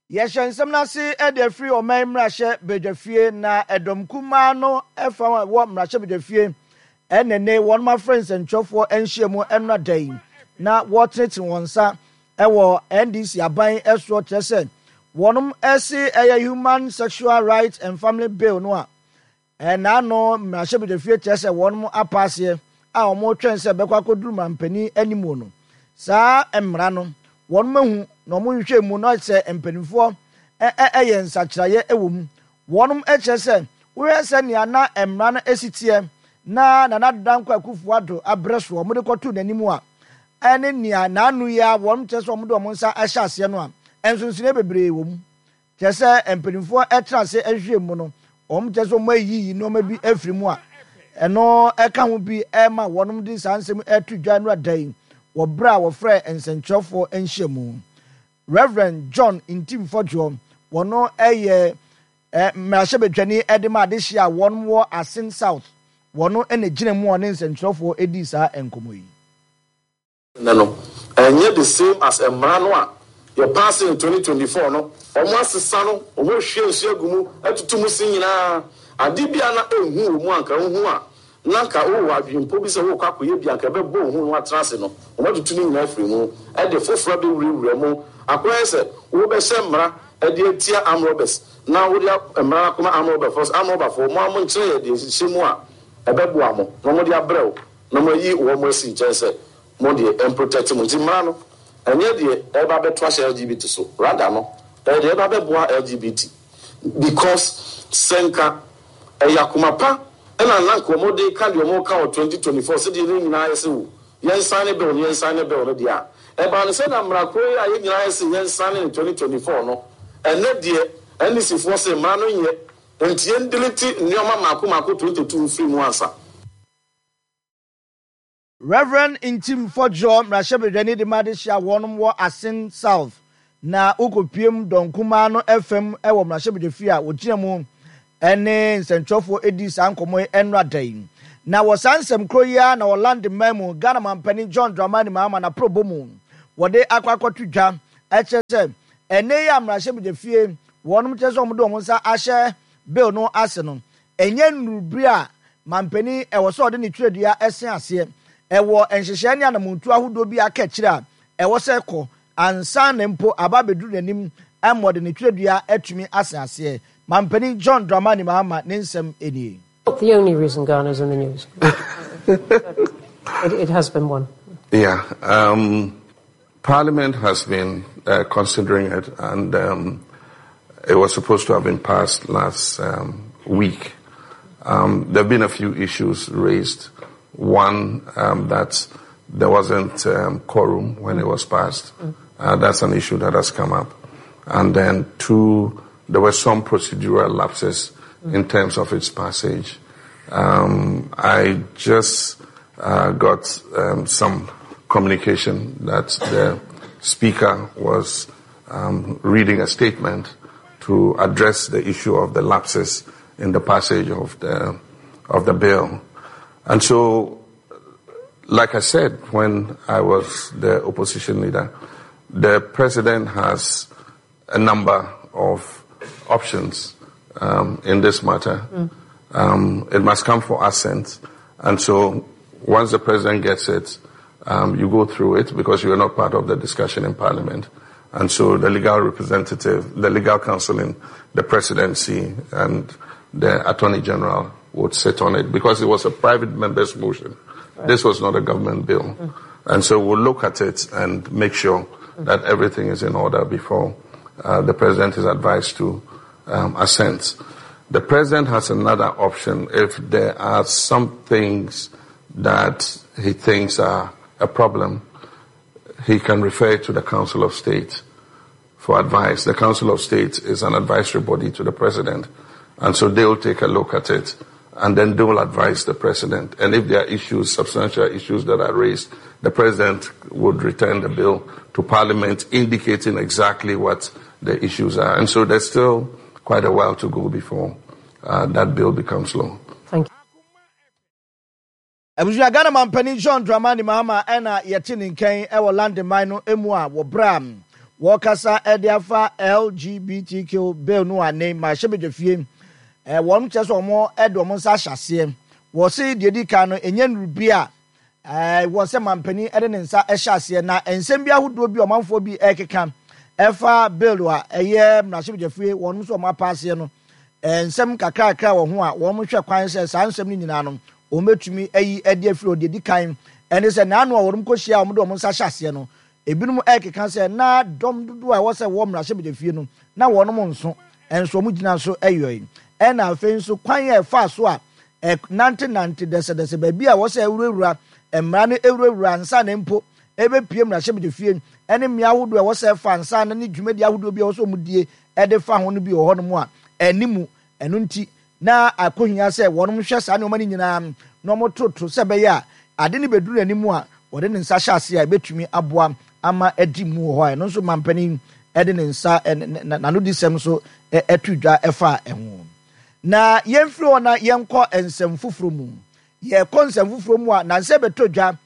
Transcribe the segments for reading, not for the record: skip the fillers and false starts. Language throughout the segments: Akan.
Yeshan Samnasi Ede Free or May Mrashe Bedefie na Edom Kumano Efa what Mrashe Bedefie and ne one of my friends and Chofo and Shemo Emra Day. Na what it one sa ewo NDC aban esro chese wonum ese human sexual rights and family bill no a na no Mrashe Bedefie chese wonum apase a omo twen se bekwa koduru mampani animu no sa emra no won mahu no mo hwehwe mu no se empanifo eye nsakyraye ewom wonum eche se wo se nia na emra no esitie na nanadan kwakufu ado abreso mo de kotu nanimu a ene nia nanu ya won chese mo de mo nsa ahya ase no a ensunsune bebre wom chese empanifo etra se ehwe mu no chese mo ayi no ma bi afiri mu a eno eka ho bi ema wonum di sansem etudwa no adan wo bra wo frɛ ensentrofo enhyemu Reverend John Intimfodjo wono eye Mrashe Bedwani edema de hia won wo Asin South wono ene gina mu on ensentrofo edi sa enkomo yi no enye the same as emra no a you pass in 2024 no omo asesa no omo hwe nsu agumu atutu mu sin nyina adibia na ehu mu anka hu a nanka o wa dwempo bi se wo kwakoye bi anka be bo hu no atrase no omo tutu ni nyina afiri mu e de foforo be wura mu akoye se wo be semra e de atia amrobes na wo de emra akoma amrobe first amrobe for mo am nkyere ye de hyemu a e be bo amo no mo de abrew no mo yi wo mo si nkyese mo de protect mo ti mra no enye de e ba be to LGBT so rather no e de e ba be bo LGBT because senka e yakoma pa ena nanko mo de ka de mo ka 2024 se de ni nyina yese wo yen sign bill no dia e ba no se na mra ko ya ye nyina yese yen sign in 2024 no ene de ene sifo se ma no nye entie ndeliti nneoma mako 22 free mu ansa. Reverend Intimfodjo Mrashe Bedwani de madehia wonum wo Asin South na ukopiem donkuma no FM ewo Mrashe Bedefie a wogina mu ene nsentrofo edi sankomo enra dan na wosansem kroya na Orlando memu Ghana mampani John Dramani Mahama na probomu wode akwakotudwa echese ene ya Mrashe Bedefie wonum chese omudo omunsa ahye bill no ase no enye nrubri a mampani ewo so ode ne tredua esen ase ewo enhyehye ne anamuntu ahodo bi aka kira ewo se ko ansa ne mpo ababedu nanim amode ne tredua atumi ase ase Mampani John Dramani Mahama ninsem eni. Not the only reason Ghana's in the news. it has been one. Yeah. Parliament has been considering it, and it was supposed to have been passed last week. There have been a few issues raised. One, that there wasn't quorum when it was passed. That's an issue that has come up. And then two, there were some procedural lapses in terms of its passage. I just got some communication that the Speaker was reading a statement to address the issue of the lapses in the passage of the bill. And so, like I said, when I was the opposition leader, the President has a number of options in this matter. It must come for assent. And so once the President gets it, you go through it because you are not part of the discussion in Parliament. And so the legal representative, the legal counsel in the Presidency and the Attorney General would sit on it because it was a private member's motion. Right. This was not a government bill. And so we'll look at it and make sure that everything is in order before the President is advised to assent. The President has another option if there are some things that he thinks are a problem. He can refer to the Council of State for advice. The Council of State is an advisory body to the President, and so they will take a look at it, and then they will advise the President. And if there are issues, substantial issues that are raised, the President would return the bill to Parliament indicating exactly what the issues are. And so there's still quite a while to go before that bill becomes law. Thank you. Abuja Ghana mampani John Dramani Mahama ena yetini nkan ewo land mine no emu a wo bram wɔkasa ɛde afa LGBTQ bill no ane mahyɛbɛdwafie wɔn kyɛ sɛ ɔmo ɛde ɔmo nsa ahyɛseɛ wɔse deɛ di kan no enye nrubi a wɔsɛ mampani ɛde ne nsa ɛhyɛ aseɛ na nsɛm bi ahodoɔ bi ɔmanfoɔ bi ɛkeka ɛfa bill a ɛyɛ mahyɛbɛdwafie wɔn nso ɔmo apaaseɛ no nsɛm kakrakra wɔ ho a wɔn hwɛ kwan sɛ saa nsɛm no nyinaa no wɔn betumi ayi ɛde afiri deɛ di kan ɛne sɛ naano a wɔn kɔhyia a wɔn de wɔn nsa hyɛ aseɛ no ebinom ɛkeka sɛ na dɔm dodo a wɔsɛ wɔ mahyɛbɛdwafie no na wɔn nso nso wɔn gyina so ɛyɔɛ ɛna afei nso kwan yɛ ɛfa so a nante dɛsɛdɛsɛ baabi a wɔsɛ ewurawura mmara no ewurawura nsa na mpo ebepie mahyɛbɛdwafie ɛne mmea ahodoɔ a wɔsɛ fa nsa na ne dwumadi ahodoɔ bi a wɔsɛ wɔn die ɛde fa ho no bi wɔ hɔ nom a ɛnimu ɛno nti na akohia sɛ wɔn hwɛ saa nneɛma no nyinaa na wɔn toto sɛ bɛyɛ a ade ne beduru anim a wɔde ne nsa hyɛ ase a ebetumi aboa ama adi mu wɔ hɔ a ɛno nso mampanin ɛde ne nsa n'ano di sɛm so ɛto dwa ɛfa ɛho na yɛmfiri hɔ na yɛnkɔ nsɛm foforɔ mu yɛkɔ nsɛm foforɔ mu a nansɛ bɛtɔ dwa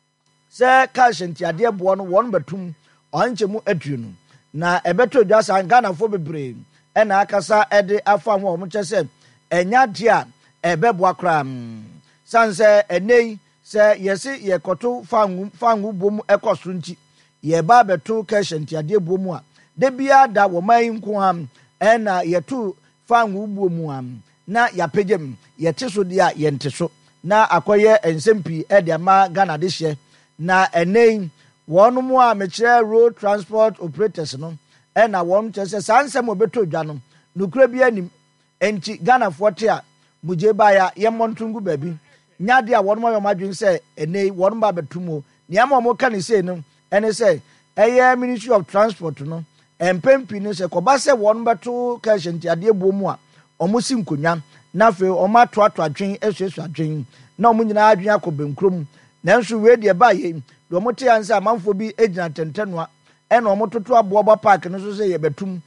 sɛ kaa hyɛntiadeɛ boɔ no wɔn bɛtum ɔnkyɛ mu aduonu na ɛbɛtɔ dwa saa Ghanafoɔ bebree ɛna akasa ɛde afa ho a wɔn kyɛ sɛ ɛnya adeɛ a ɛbɛboa koraa san sɛ ɛnɛ yi sɛ yɛsi yɛkɔto fangu bom ɛkɔ soro nti yɛba abɛto kaa hyɛntiadeɛ boɔ mu a de bia da wɔn yi nko ha ɛna yɛto fangu boɔ mu a na yɛapagya mu yɛte so deɛ a yɛnte so na akɔyɛ nsɛm pii ɛde ama Ghana de hyɛ na ɛnɛ yi wɔn mu a mekyerɛ road transport operators no ɛna wɔn kyerɛ sɛ saa nsɛm a wɔbɛtɔ dwa no nukura bi anim nti Ghanafoɔ te a mugye baaya yɛmmɔ ntongu baabi nyade a wɔn ayɛ wɔn adwene sɛ ɛnɛ wɔn ba abɛto mu nneɛma a wɔn ka ne sei no ɛne sɛ ɛyɛ Ministry of Transport no mpempi no sɛ kɔba sɛ wɔn bɛto kaa hyɛntiadeɛ buo mu a wɔn si nkonnwa na afei wɔn atoato adwene asuasua adwene na wɔn nyinaa adwene akɔ benkurom nanso wei deɛ baayɛ deɛ wɔn te ansa amanfoɔ bi gyina tɛntɛnoa ɛna wɔn toto aboɔba park no so sɛ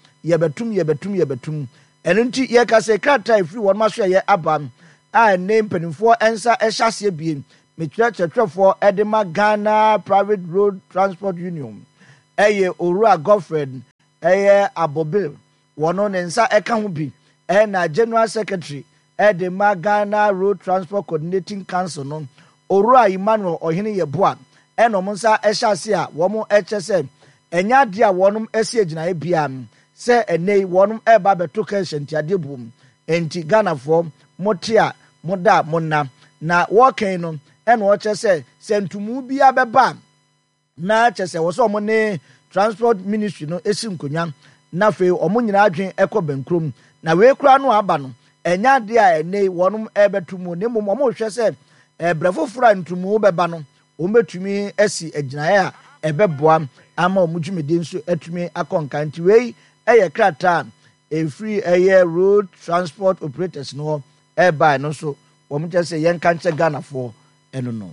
yɛbɛtum ɛno nti yɛka sɛ krataa efiri wɔn aso yɛ aba a ɛne mpanimfoɔ nsa ɛhyɛ aseɛ bie mekyerɛ kyerɛkyerɛfoɔ ɛde ma Ghana Private Road Transport Union ɛyɛ Owura Godfred ɛyɛ Abobil wɔn ne nsa ɛka ho bi ɛna General Secretary ɛde ma Ghana Road Transport Coordinating Council no Owura Emmanuel Ɔhene Yeboa ɛna wɔn nsa ɛhyɛ ase a wɔn ɛkyɛ sɛ ɛnya adeɛ a wɔn ɛsi agyinaeɛ bia sɛ ɛnɛ wɔn ɛba abɛto kaa hyɛntiadeɛ buom nti Ghanafoɔ mote a moda monna na wɔkɛn no ɛna wɔkyɛ sɛ ntumu bi abɛba na kyɛ sɛ wɔsɛ wɔn ne Transport Ministry no esi nkonnwa na afei wɔn nyinaa adwene ɛkɔ benkurom na wei kura no aba no ɛnya adeɛ a ɛnɛ wɔn ɛbɛto mu ne mmom wɔn rehwɛ sɛ ɛbrɛ foforɔ a ntumu bɛba no wɔn bɛtumi asi agyinaeɛ a ɛbɛboa ama wɔn dwumadie nso atumi akɔ nka nti wei ɛyɛ krataa efiri ɛyɛ road transport operators no ɛbaa no so wɔn kyerɛ sɛ yɛn kankyɛ Ghanafoɔ ɛno no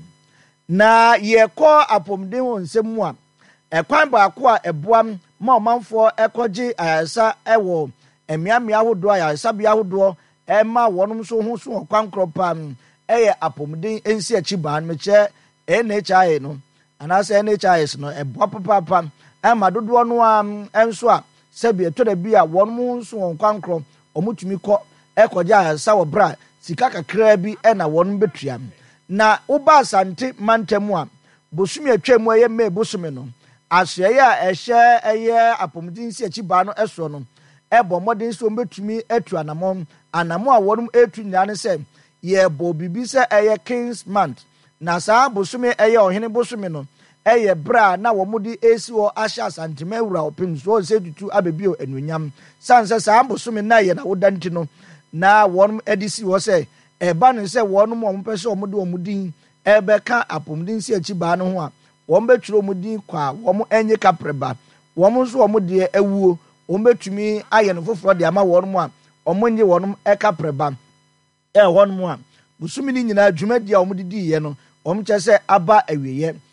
na yɛkɔ apɔmuden wɔ nsɛm mu a ɛkwan baako a ɛboa ma ɔmanfoɔ ɛkɔgye ayaresa ɛwɔ mmeammea ahodoɔ ayaresabea ahodoɔ ɛma wɔn nso ho so wɔ kwan korɔ paa ɛyɛ apɔmuden nsi akyi baa no mekyerɛ NHIS no anaasɛ NHIS no ɛboa papaapa ɛma dodoɔ no nso a sɛbi ɛtɔ da bi a wɔn mu nso wɔn kwan korɔ wɔn tumi kɔ ɛkɔgye ayaresa wɔ bra sika kakraa bi ɛna wɔn bɛtua na woba asante mantam a bosomi atwa mu ɛyɛ May bosomi no asoɛyɛ a ɛhyɛ ɛyɛ apɔmuden si akyi baa no ɛsoɔ no ɛbɔ mmɔden sɛ wɔn bɛtumi atu anamɔ a wɔn ɛtu nyinaa ne sɛ yɛbɔ biribi sɛ ɛyɛ Kings Month na saa bosomi ɛyɛ ɔhene bosomi no ɛyɛ bra na wɔn de esi hɔ ahyɛ asantema wura ɔpem so ɔsɛ tutu abɛbio anuonyam sanse saa bosomi na yɛ na woda nti no na wɔn ɛde si hɔ sɛ ɛba no sɛ wɔn pɛ sɛ wɔn de wɔn din ɛbɛka apɔmuden si akyi baa no ho a wɔn bɛtwerɛ wɔn din kɔ a wɔn ɛnyɛ kaprɛba wɔn nso wɔn deɛ ɛwuo wɔn bɛtumi ayɛ no foforɔ de ama wɔn a wɔn nye wɔn ɛkaprɛba ɛwɔ hɔ nom a bosomi ni nyinaa dwumadi a wɔn de di yɛ no wɔn kyerɛ sɛ aba awieɛ